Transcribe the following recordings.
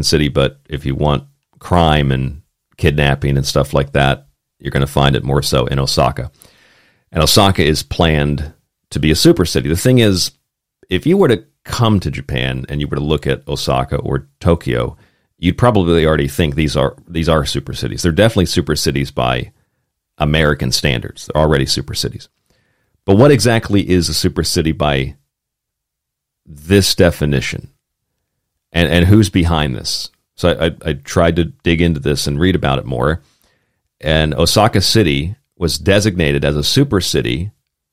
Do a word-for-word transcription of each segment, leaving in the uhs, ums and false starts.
city, but if you want crime and kidnapping and stuff like that, you're going to find it more so in Osaka. And Osaka is planned to be a super city. The thing is, if you were to come to Japan and you were to look at Osaka or Tokyo, you'd probably already think these are these are super cities. They're definitely super cities by American standards. They're already super cities. But what exactly is a super city by this definition? And and who's behind this? So I, I, I tried to dig into this and read about it more. And Osaka City was designated as a super city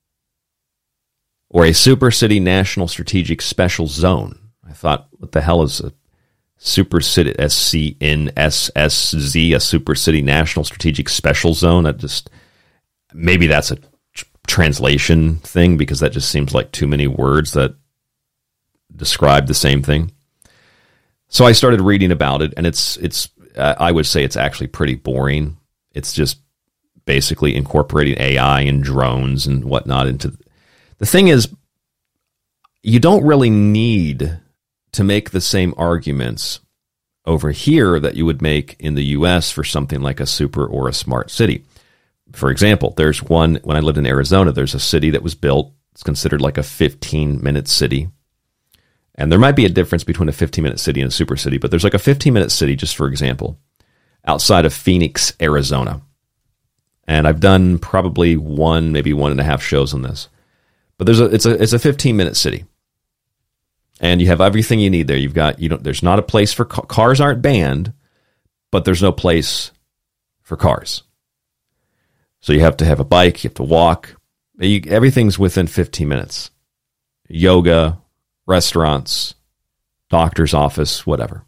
or a super city national strategic special zone. I thought, what the hell is a super city, S C N S S Z, a super city national strategic special zone? I just, maybe that's a tr- translation thing, because that just seems like too many words that describe the same thing. So I started reading about it, and it's, it's, uh, I would say it's actually pretty boring. It's just basically incorporating A I and drones and whatnot into. The thing is, you don't really need to make the same arguments over here that you would make in the U S for something like a super or a smart city. For example, there's one, when I lived in Arizona, there's a city that was built, it's considered like a fifteen-minute city. And there might be a difference between a fifteen-minute city and a super city, but there's like a fifteen-minute city, just for example, outside of Phoenix, Arizona. And I've done probably one, maybe one and a half shows on this. But there's a it's a it's a fifteen-minute city. And you have everything you need there. You've got, you know, there's not a place for ca- cars aren't banned, but there's no place for cars. So you have to have a bike, you have to walk. You, everything's within fifteen minutes. Yoga, restaurants, doctor's office, whatever.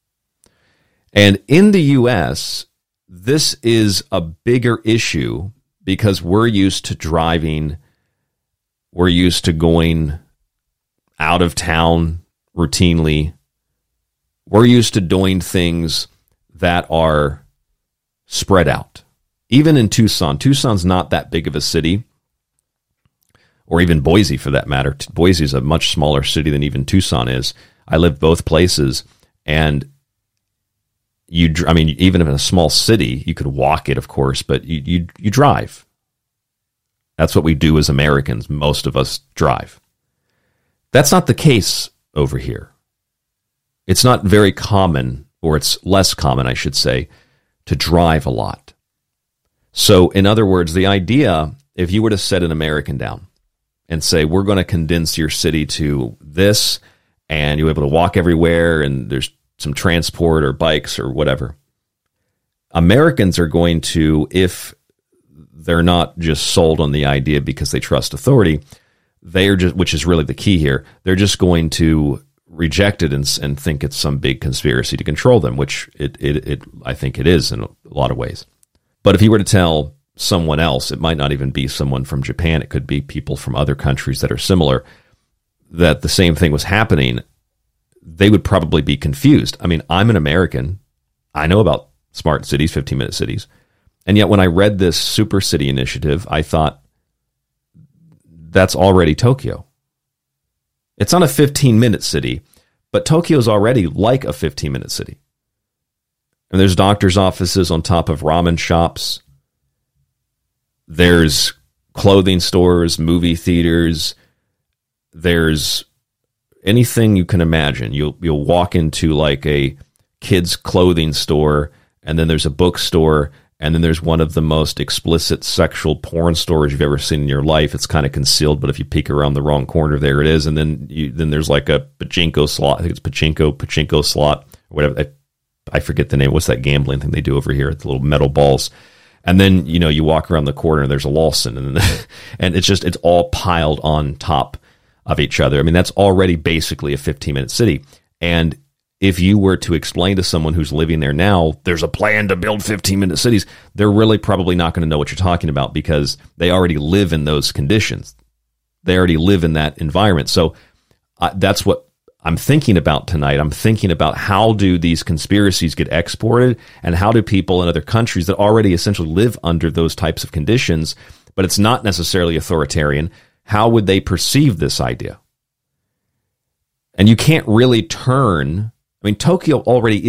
And in the U S, this is a bigger issue because we're used to driving, we're used to going out of town routinely. We're used to doing things that are spread out. Even in Tucson, Tucson's not that big of a city, or even Boise for that matter. Boise is a much smaller city than even Tucson is. I lived both places, and you, I mean, even in a small city, you could walk it, of course, but you, you, you drive. That's what we do as Americans. Most of us drive. That's not the case over here. It's not very common, or it's less common, I should say, to drive a lot. So, in other words, the idea, if you were to set an American down and say, we're going to condense your city to this, and you're able to walk everywhere, and there's some transport or bikes or whatever, Americans are going to, if they're not just sold on the idea because they trust authority, they're just, which is really the key here, they're just going to reject it and, and think it's some big conspiracy to control them, which it, it, it I think it is in a lot of ways. But if you were to tell someone else, it might not even be someone from Japan, it could be people from other countries that are similar, that the same thing was happening, they would probably be confused. I mean, I'm an American. I know about smart cities, fifteen-minute cities. And yet when I read this super city initiative, I thought, that's already Tokyo. It's not a fifteen-minute city, but Tokyo's already like a fifteen-minute city. And there's doctor's offices on top of ramen shops. There's clothing stores, movie theaters. There's anything you can imagine. You'll you'll walk into like a kid's clothing store, and then there's a bookstore, and then there's one of the most explicit sexual porn stores you've ever seen in your life. It's kind of concealed, but if you peek around the wrong corner, there it is. And then you, then there's like a pachinko slot. I think it's pachinko, pachinko slot, or whatever. I, I forget the name. What's that gambling thing they do over here? The little metal balls. And then, you know, you walk around the corner and there's a Lawson, and then, and it's just, it's all piled on top of each other. I mean, that's already basically a fifteen-minute city. And if you were to explain to someone who's living there now, there's a plan to build fifteen-minute cities, they're really probably not going to know what you're talking about, because they already live in those conditions. They already live in that environment. So uh, that's what I'm thinking about tonight. I'm thinking about how do these conspiracies get exported, and how do people in other countries that already essentially live under those types of conditions, but it's not necessarily authoritarian, how would they perceive this idea? And you can't really turn, I mean, Tokyo already